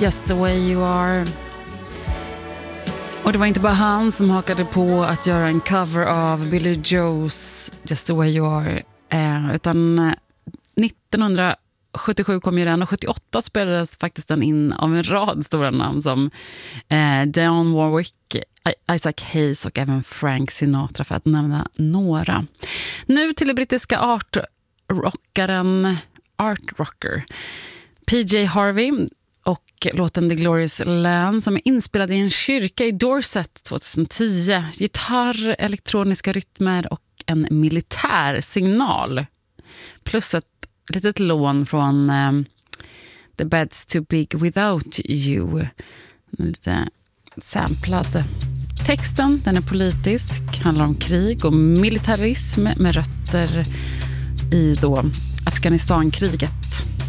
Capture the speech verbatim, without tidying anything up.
Just the way you are. Och det var inte bara han som hakade på att göra en cover av Billy Joes Just the way you are, eh, utan nittonhundrasjuttiosju kom ju den, och sjuttioåtta spelades faktiskt den in av en rad stora namn som eh, Dionne Warwick, Isaac Hayes och även Frank Sinatra, för att nämna några. Nu till det brittiska art-rockaren Art Rocker P J Harvey och låten The Glorious Land, som är inspelad i en kyrka i Dorset tjugohundratio. Gitarr, elektroniska rytmer och en militär signal. Plus ett litet lån från um, The Bed's Too Big Without You. Lite samplad. Texten, den är politisk, handlar om krig och militarism med rötter i då Afghanistankriget.